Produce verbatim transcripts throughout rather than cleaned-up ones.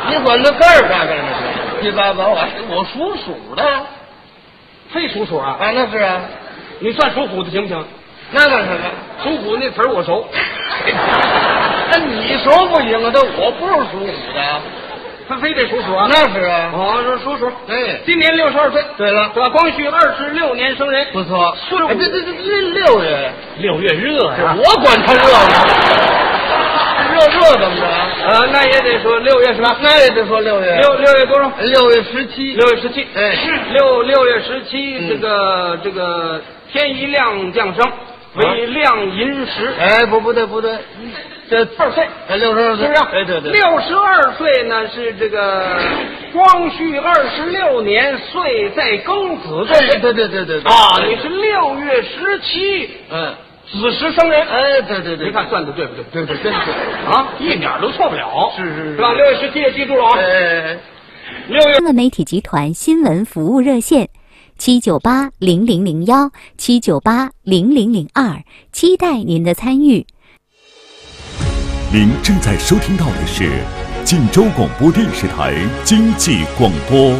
你管那盖儿干干什么？一八八，我我属鼠的，非属鼠啊？ 啊，那是啊， 你算属虎的行不行？ 那干什么？ 属虎那词儿我熟。 那你说不行啊，这我不是属虎的。 他非得属鼠啊？ 那是啊。 哦，是属鼠。 哎， 今年六十二岁。 对了， 对吧？光绪二十六年生人。 不错。 岁数。 哎，这这这这六月， 六月热呀！ 我管他热呢。热热怎么着？ 呃，那也得说六月是吧？ 那也得说六月。 六六月多少？ 六月十七。 六月十七。 哎， 六六月十七， 嗯、 这个这个天一亮降生，为亮寅时。 哎，不不对不对，这二岁， 哎，六十二岁， 是不是？ 哎，对对。 六十二岁呢是这个光绪二十六年，岁在庚子。 对对对对对对。 啊，你是六月十七， 嗯。 子时生人， 哎，对对对， 你看算的对不对？ 对对，真是啊，一点都错不了。 是是是， 是吧？六月十七也记住了啊。 哎， 六月。 新闻媒体集团新闻服务热线：七九八零零零幺七九八零零零二，期待您的参与。 您正在收听到的是晋州广播电视台经济广播。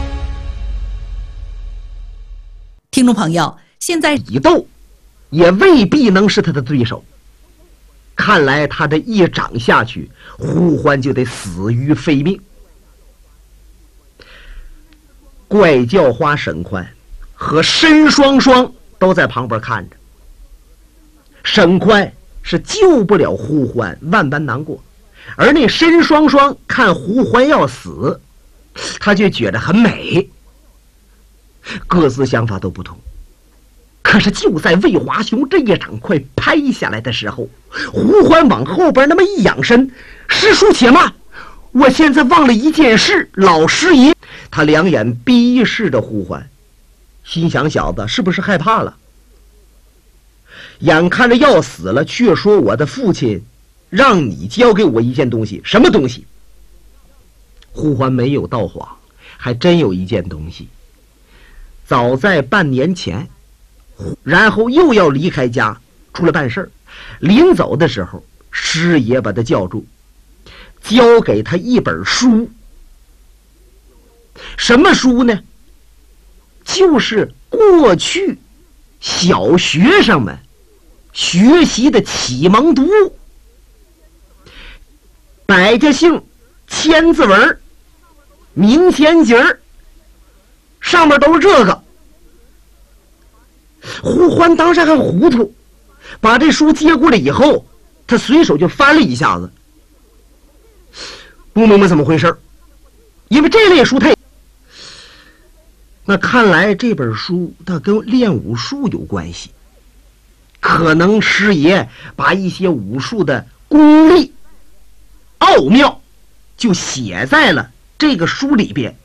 听众朋友，现在以斗。也未必能是他的对手。看来他这一掌下去，胡欢就得死于非命。怪叫花沈宽和申双双都在旁边看着。沈宽是救不了胡欢，万般难过；而那申双双看胡欢要死，他就觉得很美。各自想法都不同。可是就在魏华雄这一掌快拍下来的时候，胡欢往后边那么一仰身，师叔且慢，我现在忘了一件事，老师爷。他两眼逼视着胡欢，心想小子是不是害怕了？眼看着要死了，却说我的父亲让你交给我一件东西，什么东西？胡欢没有道谎，还真有一件东西。早在半年前，然后又要离开家，出了办事儿。临走的时候，师爷把他叫住，交给他一本书。什么书呢？就是过去小学生们学习的启蒙读物，百家姓、千字文、明前节儿，上面都是这个。胡欢当时还糊涂，把这书接过来以后，他随手就翻了一下子，不明白怎么回事，因为这类书他也那看来这本书它跟练武术有关系，可能师爷把一些武术的功力奥妙就写在了这个书里边。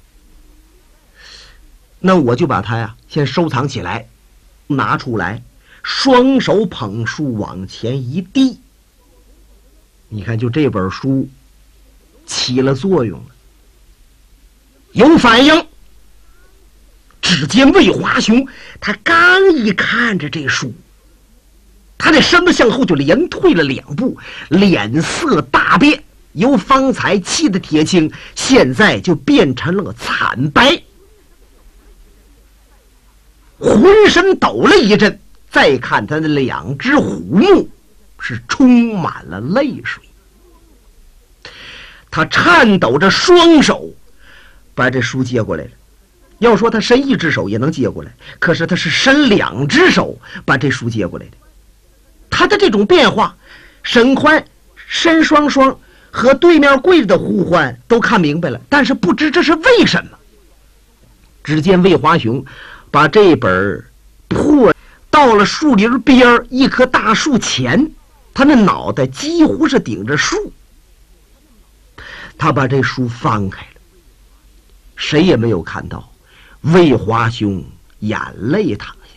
那我就把它呀先收藏起来，拿出来，双手捧书往前一递，你看就这本书起了作用了，有反应。只见魏华雄他刚一看着这书，他的身子向后就连退了两步，脸色大变，由方才气得铁青，现在就变成了惨白，浑身抖了一阵，再看他的两只虎目是充满了泪水。他颤抖着双手把这书接过来了，要说他伸一只手也能接过来，可是他是伸两只手把这书接过来的。他的这种变化，沈宽、申双双和对面跪着的胡欢都看明白了，但是不知这是为什么。只见魏华雄把这本破到了树林边一棵大树前，他的脑袋几乎是顶着树，他把这书翻开了，谁也没有看到魏华雄眼泪淌下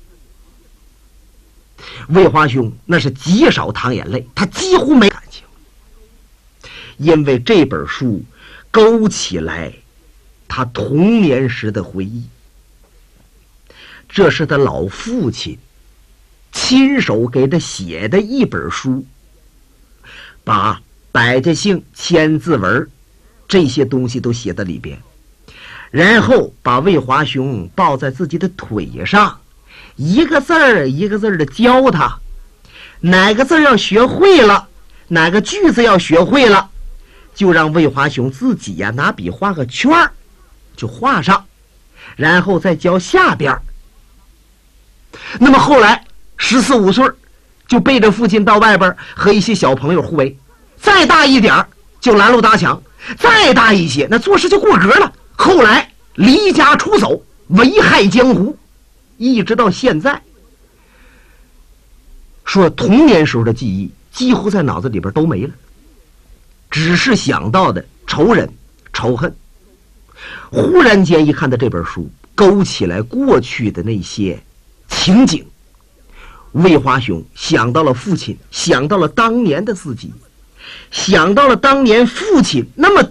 来。魏华雄那是极少淌眼泪，他几乎没感情，因为这本书勾起来他童年时的回忆。这是他老父亲亲手给他写的一本书，把百家姓、千字文、 这些东西都写在里边，然后把魏华雄抱在自己的腿上，一个字儿一个字儿的教他，哪个字儿要学会了，哪个句子要学会了，就让魏华雄自己呀、啊、拿笔画个圈儿，就画上，然后再教下边。那么后来十四五岁就背着父亲到外边和一些小朋友互为，再大一点就拦路搭抢，再大一些那做事就过格了。后来离家出走，危害江湖，一直到现在。说童年时候的记忆几乎在脑子里边都没了，只是想到的仇人仇恨。忽然间一看到这本书，勾起来过去的那些情景，魏华雄想到了父亲，想到了当年的自己，想到了当年父亲那么